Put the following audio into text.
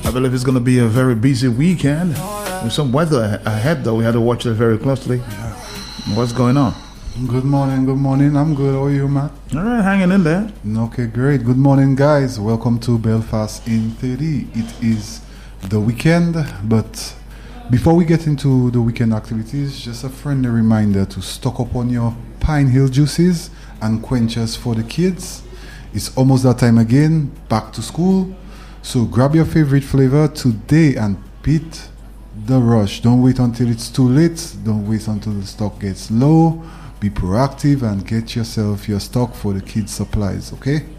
I believe it's going to be a very busy weekend with some weather ahead, though. We had to watch it very closely. What's going on? Good morning. I'm good. How are you, Matt? All right, hanging in there. Okay, great. Good morning, guys. Welcome to Belfast in 30. It is the weekend, but before we get into the weekend activities, just a friendly reminder to stock up on your Pine Hill juices and quenchers for the kids. It's almost that time again, back to school. So grab your favorite flavor today and beat the rush. Don't wait until it's too late. Don't wait until the stock gets low. Be proactive and get yourself your stock for the kids' supplies, okay?